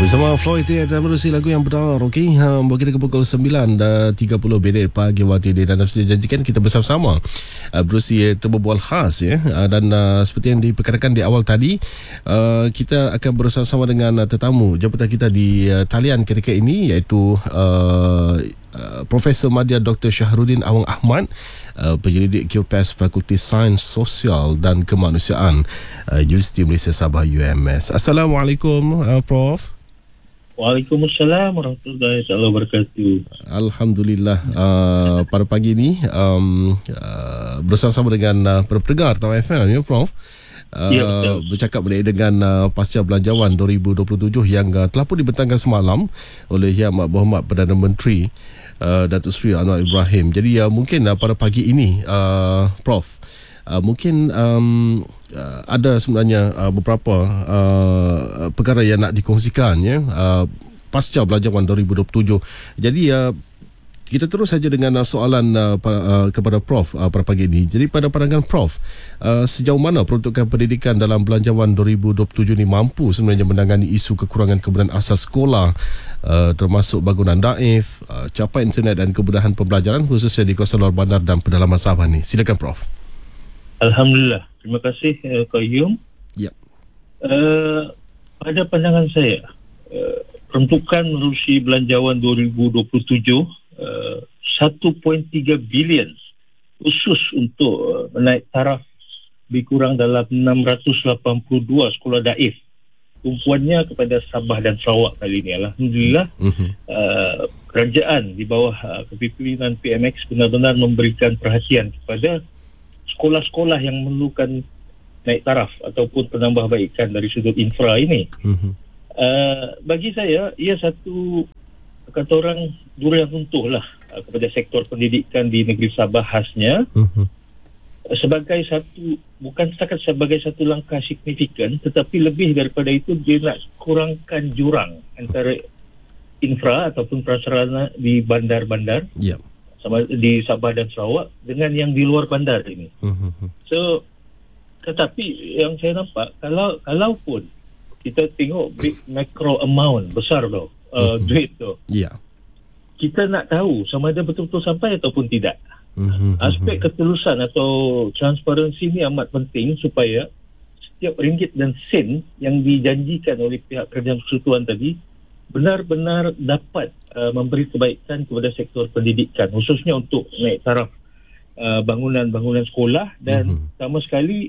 Bersama Floyd dan menerusi lagu yang benar. Okey, buat kita ke pukul 9.30 pagi waktu ini, dan sudah janjikan kita bersama-sama berusi berbual khas ya. Dan seperti yang diperkatakan di awal tadi, kita akan bersama-sama dengan tetamu jabatan kita di talian ketika ini, iaitu Profesor Madya Dr. Syahrudin Awang Ahmad, penyelidik QPAS Fakulti Sains Sosial dan Kemanusiaan Universiti Malaysia Sabah UMS. Assalamualaikum Prof. Waalaikumsalam warahmatullahi wabarakatuh. Alhamdulillah, pada pagi ini bersama-sama dengan pendengar Tau FM ya Prof. Bercakap mengenai dengan pasca belanjawan 2027 yang telah pun dibentangkan semalam oleh Yang Amat Berhormat Perdana Menteri Datuk Seri Anwar Ibrahim. Jadi mungkin pada pagi ini Prof, mungkin ada sebenarnya beberapa perkara yang nak dikongsikan ya, pasca belanjawan 2027. Jadi kita terus saja dengan soalan kepada Prof pada pagi ini. Jadi pada pandangan Prof, sejauh mana peruntukan pendidikan dalam belanjawan 2027 ini mampu sebenarnya menangani isu kekurangan kemudahan asas sekolah, termasuk bangunan daif, capai internet dan kemudahan pembelajaran khususnya di kawasan luar bandar dan pedalaman Sabah ni. Silakan Prof. Alhamdulillah. Terima kasih Qayyum. Ya. Pada pandangan saya, peruntukan menerusi belanjawan 2027 1.3 bilion khusus untuk menaik taraf lebih kurang dalam 682 sekolah daif. Tumpuannya kepada Sabah dan Sarawak kali ini. Alhamdulillah, kerajaan di bawah kepimpinan PMX benar-benar memberikan perhatian kepada sekolah-sekolah yang memerlukan naik taraf ataupun penambahbaikan dari sudut infra ini. Bagi saya, ia satu, kata orang, durian runtuh lah kepada sektor pendidikan di negeri Sabah khasnya, sebagai satu, bukan setakat sebagai satu langkah signifikan, tetapi lebih daripada itu dia nak kurangkan jurang antara infra ataupun prasarana di bandar-bandar sama di Sabah dan Sarawak dengan yang di luar bandar ini. So, tetapi yang saya nampak, kalaupun kita tengok big macro amount besar tu, duit tu, kita nak tahu sama ada betul-betul sampai ataupun tidak. Aspek ketulusan atau transparansi ini amat penting supaya setiap ringgit dan sen yang dijanjikan oleh pihak kerajaan persekutuan tadi benar-benar dapat memberi kebaikan kepada sektor pendidikan, khususnya untuk naik taraf bangunan-bangunan sekolah. Dan sama sekali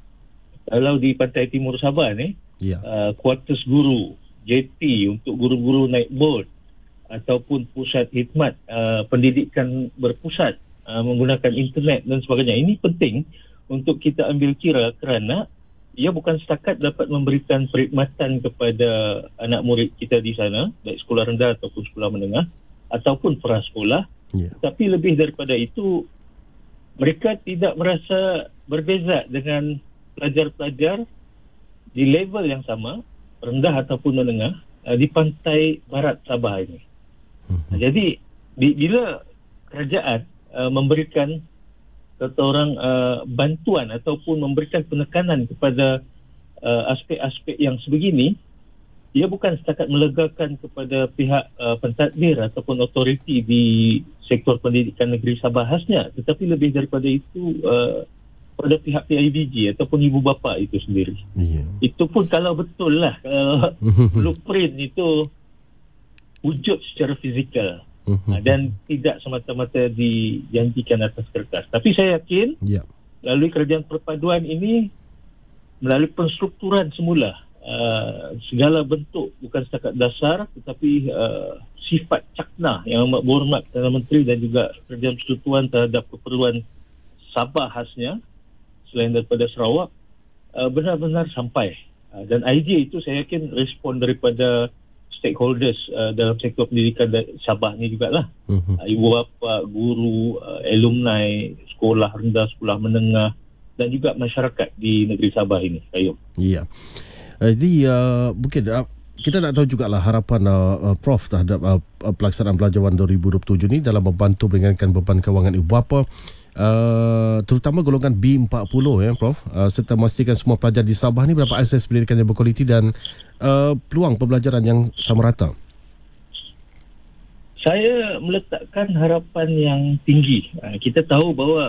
kalau di Pantai Timur Sabah ni, kuartus guru, JT untuk guru-guru naik boat ataupun pusat khidmat pendidikan berpusat menggunakan internet dan sebagainya. Ini penting untuk kita ambil kira kerana ia bukan setakat dapat memberikan perkhidmatan kepada anak murid kita di sana, baik sekolah rendah ataupun sekolah menengah ataupun prasekolah, tapi lebih daripada itu, mereka tidak merasa berbeza dengan pelajar-pelajar di level yang sama, rendah ataupun menengah, di pantai barat Sabah ini. Jadi bila kerajaan memberikan kata orang bantuan ataupun memberikan penekanan kepada aspek-aspek yang sebegini, ia bukan setakat melegakan kepada pihak pentadbir ataupun otoriti di sektor pendidikan negeri Sabah khasnya, tetapi lebih daripada itu pada pihak PIBG ataupun ibu bapa itu sendiri. Itu pun kalau betul lah, kalau blueprint itu wujud secara fizikal dan tidak semata-mata dijanjikan atas kertas. Tapi saya yakin melalui kerajaan perpaduan ini, melalui penstrukturan semula, segala bentuk bukan setakat dasar tetapi sifat cakna yang amat berhormat Perdana Menteri dan juga kerajaan persekutuan terhadap keperluan Sabah khasnya selain daripada Sarawak benar-benar sampai. Dan idea itu saya yakin respon daripada stakeholders dalam sektor pendidikan Sabah ni jugalah. Ibu bapa, guru, alumni, sekolah rendah, sekolah menengah dan juga masyarakat di negeri Sabah ini. Jadi mungkin kita nak tahu jugalah harapan Prof terhadap pelaksanaan Belanjawan 2027 ni dalam membantu meringankan beban kewangan ibu bapa, terutama golongan B40 ya Prof, serta memastikan semua pelajar di Sabah ni mendapat akses pendidikan yang berkualiti dan peluang pembelajaran yang sama rata. Saya meletakkan harapan yang tinggi. Kita tahu bahawa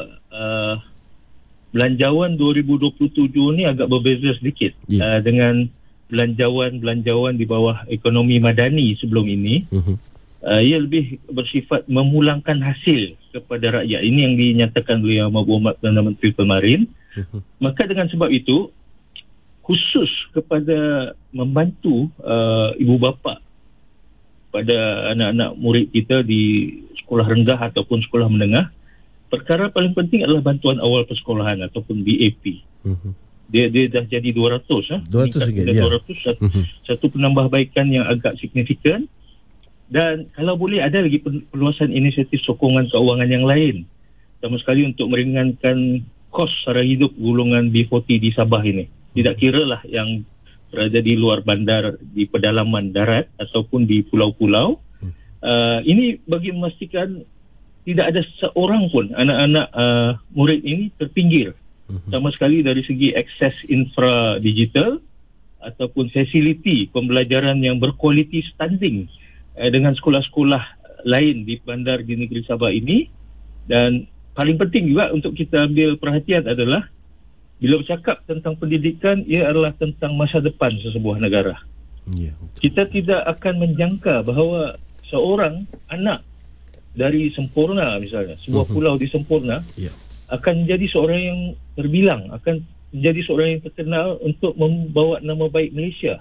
Belanjawan 2027 ni agak berbeza sedikit dengan belanjawan di bawah ekonomi madani sebelum ini. Ia lebih bersifat memulangkan hasil kepada rakyat. Ini yang dinyatakan oleh Yang Berhormat Perdana Menteri kemarin. Maka dengan sebab itu, khusus kepada membantu ibu bapa pada anak-anak murid kita di sekolah rendah ataupun sekolah menengah, perkara paling penting adalah bantuan awal persekolahan ataupun BAP. Dia dah jadi 200 RM200 satu penambahbaikan yang agak signifikan. Dan kalau boleh ada lagi perluasan inisiatif sokongan keuangan yang lain, sama sekali untuk meringankan kos sara hidup golongan B40 di Sabah ini. Tidak kira lah yang berada di luar bandar, di pedalaman darat ataupun di pulau-pulau. Ini bagi memastikan tidak ada seorang pun anak-anak murid ini terpinggir, sama sekali dari segi akses infra digital ataupun fasiliti pembelajaran yang berkualiti standing dengan sekolah-sekolah lain di bandar di negeri Sabah ini. Dan paling penting juga untuk kita ambil perhatian adalah bila bercakap tentang pendidikan, ia adalah tentang masa depan sesebuah negara. Kita tidak akan menjangka bahawa seorang anak dari Sempurna misalnya, sebuah pulau di Sempurna, akan menjadi seorang yang terbilang, akan menjadi seorang yang terkenal untuk membawa nama baik Malaysia.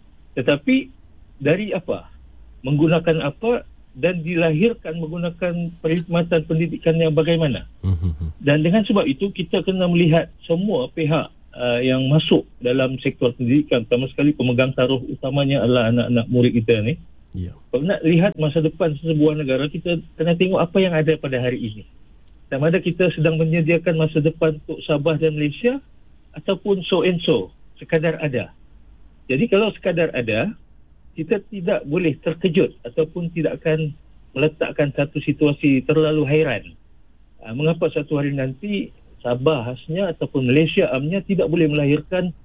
Tetapi dari apa? Menggunakan apa? Dan dilahirkan menggunakan perkhidmatan pendidikan yang bagaimana. Dan dengan sebab itu kita kena melihat semua pihak yang masuk dalam sektor pendidikan, pertama sekali pemegang taruh utamanya adalah anak-anak murid kita ni. Kalau nak lihat masa depan sebuah negara, kita kena tengok apa yang ada pada hari ini. Sama ada kita sedang menyediakan masa depan untuk Sabah dan Malaysia ataupun so and so, sekadar ada. Jadi kalau sekadar ada, kita tidak boleh terkejut ataupun tidak akan meletakkan satu situasi terlalu hairan. Mengapa satu hari nanti Sabah khasnya ataupun Malaysia amnya tidak boleh melahirkan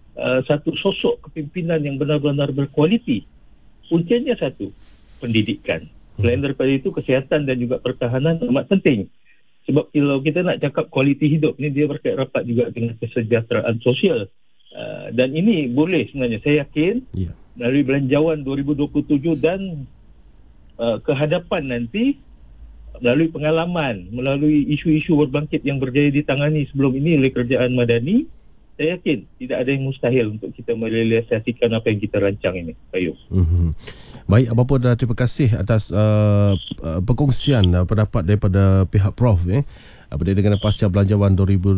satu sosok kepimpinan yang benar-benar berkualiti. Puncanya satu, pendidikan. Selain daripada itu, kesihatan dan juga pertahanan amat penting. Sebab kalau kita nak cakap kualiti hidup ni, dia berkait rapat juga dengan kesejahteraan sosial. Dan ini boleh sebenarnya, saya yakin melalui Belanjawan 2027 dan kehadapan nanti, melalui pengalaman, melalui isu-isu berbangkit yang berjaya ditangani sebelum ini oleh kerajaan madani, saya yakin tidak ada yang mustahil untuk kita merealisasikan apa yang kita rancang ini. Ayuh. Baik, apa pun terima kasih atas perkongsian pendapat daripada pihak Prof berkaitan dengan pasca Belanjawan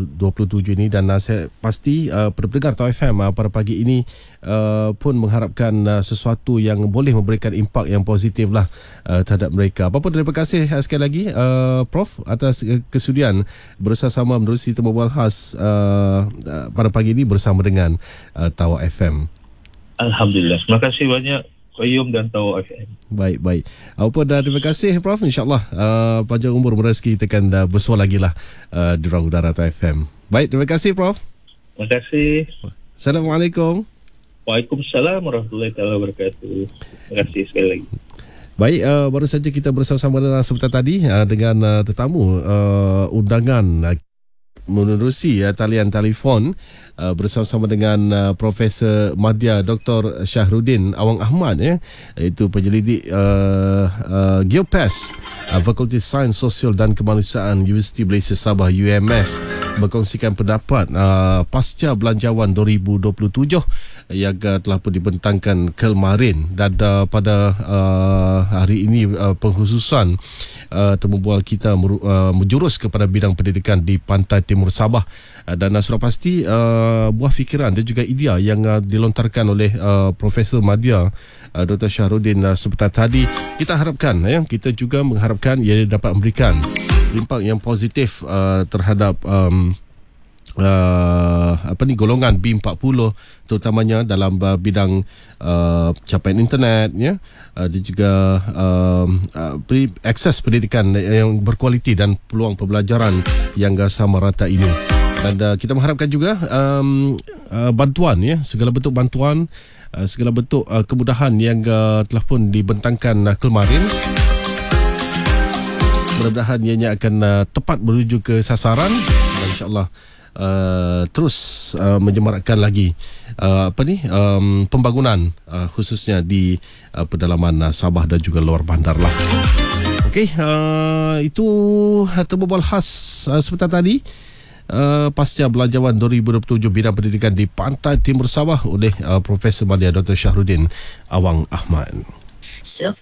2027 ini. Dan saya pasti pendengar Tau FM pada pagi ini pun mengharapkan sesuatu yang boleh memberikan impak yang positif lah terhadap mereka. Apa pun terima kasih sekali lagi Prof atas kesudian bersama menerusi temu bual khas pada pagi ini bersama dengan Tau FM. Alhamdulillah, terima kasih banyak Qayyum dan Tau FM. Baik. Apa dah, terima kasih Prof. InsyaAllah panjang umur merezeki kita akan bersuara lagi lah di ruang udara Tau FM. Baik, terima kasih Prof. Terima kasih. Assalamualaikum. Waalaikumsalam warahmatullahi wabarakatuh. Terima kasih sekali lagi. Baik, baru saja kita bersama-sama sebentar tadi dengan tetamu undangan menerusi talian telefon bersama-sama dengan Profesor Madya Dr. Syahrudin Awang Ahmad iaitu penyelidik Geopas Fakulti Sains Sosial dan Kemanusiaan Universiti Malaysia Sabah UMS, berkongsikan pendapat pasca Belanjawan 2027 yang telah pun dibentangkan kemarin. Dan pada hari ini pengkhususan temu bual kita menjurus kepada bidang pendidikan di pantai timur Sabah. Dan sudah pasti buah fikiran dan juga idea yang dilontarkan oleh Profesor Madya Dr. Syahrudin sebentar tadi, kita harapkan kita juga mengharapkan ia dapat memberikan impak yang positif terhadap golongan B40 terutamanya dalam bidang capaian internet ya, dan juga akses pendidikan yang berkualiti dan peluang pembelajaran yang sama rata ini. Dan kita mengharapkan juga bantuan ya, segala bentuk bantuan, segala bentuk kemudahan yang telah pun dibentangkan kemarin, mudah-mudahan ianya akan tepat menuju ke sasaran dan insya-Allah terus menyemarakkan lagi pembangunan khususnya di pedalaman Sabah dan juga luar bandar lah. Okey, itu temu khas sebentar tadi pasca Belanjawan 2027 bidang pendidikan di Pantai Timur Sabah oleh Profesor Madia Dr. Syahrudin Awang Ahmad.